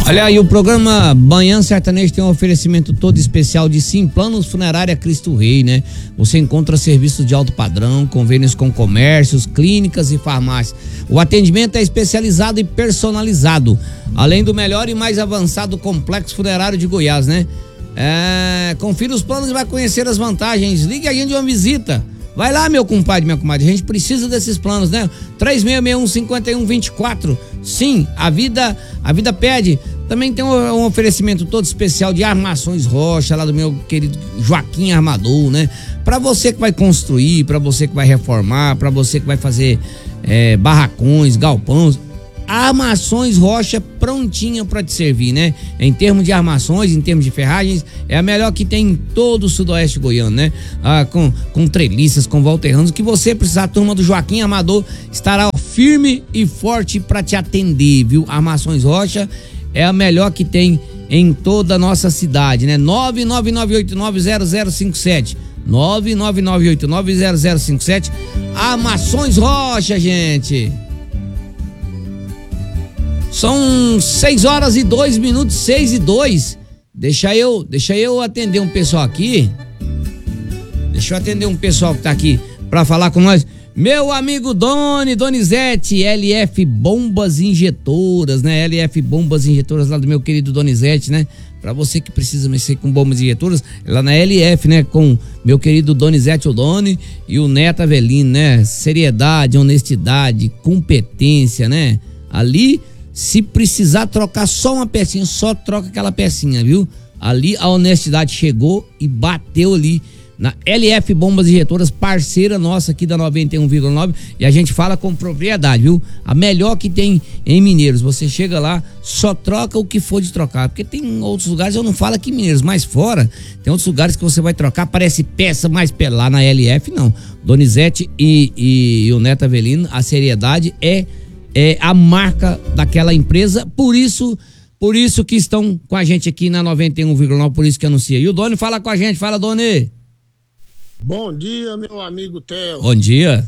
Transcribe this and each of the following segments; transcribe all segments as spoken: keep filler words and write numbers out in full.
Olha aí, o programa Manhã Sertanejo tem um oferecimento todo especial de Sim Planos Funerária Cristo Rei, né? Você encontra serviços de alto padrão, convênios com comércios, clínicas e farmácias. O atendimento é especializado e personalizado, além do melhor e mais avançado complexo funerário de Goiás, né? É, confira os planos e vai conhecer as vantagens. Ligue a gente de uma visita. Vai lá, meu compadre, minha comadre, a gente precisa desses planos, né? três seis seis um, cinco um dois quatro. Sim, a vida, a vida pede. Também tem um, um oferecimento todo especial de Armações Rocha, lá do meu querido Joaquim Armador, né? Pra você que vai construir, pra você que vai reformar, pra você que vai fazer é, barracões, galpões, Armações Rocha prontinha pra te servir, né? Em termos de armações, em termos de ferragens, é a melhor que tem em todo o sudoeste goiano, né? Ah, com, com treliças, com volterranos, o que você precisar, a turma do Joaquim Amador estará firme e forte pra te atender, viu? Armações Rocha é a melhor que tem em toda a nossa cidade, né? nove nove nove oito nove zero zero cinco sete nove nove nove oito nove zero zero cinco sete. Armações Rocha, gente. São seis horas e dois minutos, seis e dois. Deixa eu, deixa eu atender um pessoal aqui. Deixa eu atender um pessoal que tá aqui pra falar com nós. Meu amigo Doni, Donizete, L F Bombas Injetoras, né? L F Bombas Injetoras lá do meu querido Donizete, né? Pra você que precisa mexer com bombas injetoras, lá na L F, né? Com meu querido Donizete Odoni e o Neto Avelino, né? Seriedade, honestidade, competência, né? Ali, se precisar trocar só uma pecinha, só troca aquela pecinha, viu? Ali a honestidade chegou e bateu ali na L F Bombas Injetoras, parceira nossa aqui da noventa e um vírgula nove, e a gente fala com propriedade, viu? A melhor que tem em Mineiros. Você chega lá, só troca o que for de trocar, porque tem outros lugares, eu não falo aqui em Mineiros, mas fora, tem outros lugares que você vai trocar, parece peça mais lá na L F, não. Donizete e, e, e o Neto Avelino, a seriedade é, é a marca daquela empresa, por isso... Por isso que estão com a gente aqui na noventa e um vírgula nove, por isso que anuncia. E o Doni fala com a gente, fala, Doni. Bom dia, meu amigo Theo. Bom dia.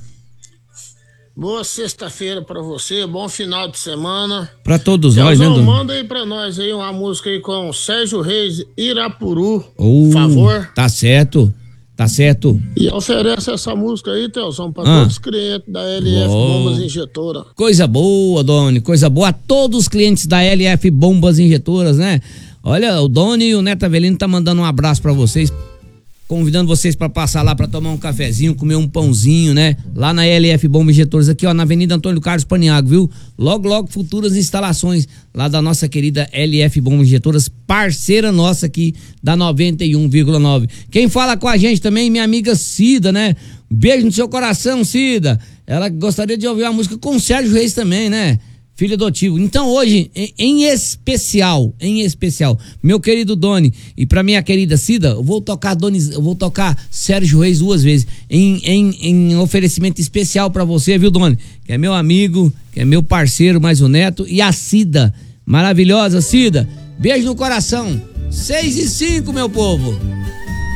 Boa sexta-feira pra você, bom final de semana. Pra todos nós, né, Doni? Manda aí pra nós aí uma música aí com o Sérgio Reis, Irapuru, uh, por favor. Tá certo, tá certo. E oferece essa música aí, Telson, pra ah. todos os clientes da L F oh. Bombas Injetoras. Coisa boa, Doni, coisa boa. A todos os clientes da L F Bombas Injetoras, né? Olha, o Doni e o Neto Avelino tá mandando um abraço pra vocês, convidando vocês para passar lá para tomar um cafezinho, comer um pãozinho, né? Lá na L F Bombas Injetoras, aqui ó, na Avenida Antônio Carlos Paniago, viu? Logo, logo, futuras instalações lá da nossa querida L F Bombas Injetoras, parceira nossa aqui da noventa e um vírgula nove. Quem fala com a gente também, minha amiga Cida, né? Beijo no seu coração, Cida. Ela gostaria de ouvir uma música com o Sérgio Reis também, né? Filho adotivo. Então hoje, em, em especial, em especial, meu querido Doni e pra minha querida Cida, eu vou tocar Doni, eu vou tocar Sérgio Reis duas vezes, em, em, em oferecimento especial pra você, viu, Doni? Que é meu amigo, que é meu parceiro, mais o Neto, e a Cida, maravilhosa Cida. Beijo no coração. Seis e cinco, meu povo.